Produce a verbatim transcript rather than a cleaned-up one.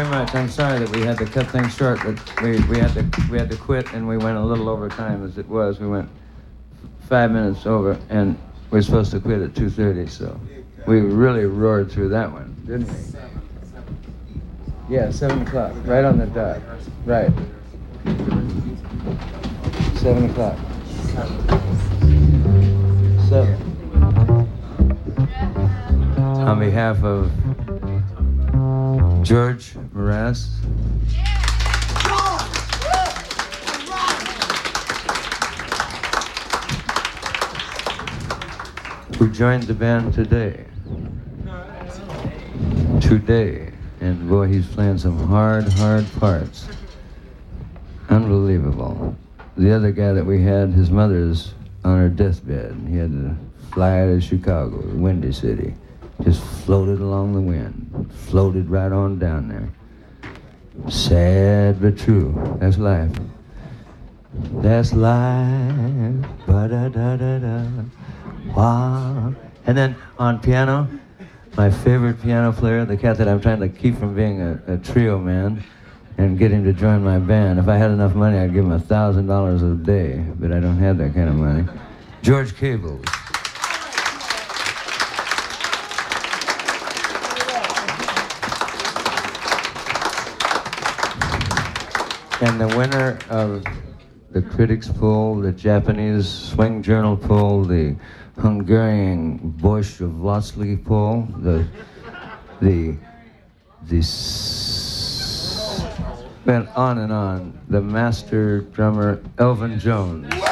very much. I'm sorry that we had to cut things short, but we, we had to we had to quit, and we went a little over time as it was. We went five minutes over, and we were supposed to quit at two thirty, so we really roared through that one, didn't we? Yeah, seven o'clock, right on the dot. Right. Seven o'clock. Seven. On behalf of George Mraz, who joined the band today. Today. And boy, he's playing some hard, hard parts. Unbelievable. The other guy that we had, his mother's on her deathbed. He had to fly to Chicago, Windy City. Just floated along the wind. Floated right on down there. Sad but true. That's life. That's life. Ba-da-da-da-da. Wow. And then on piano, my favorite piano player, the cat that I'm trying to keep from being a, a trio man and get him to join my band. If I had enough money, I'd give him a thousand dollars a day, but I don't have that kind of money. George Cables. And the winner of the Critics Poll, the Japanese Swing Journal Poll, the Hungarian Bosch of Lotzley poll, the, the, the, went on and on, the master drummer Elvin Jones.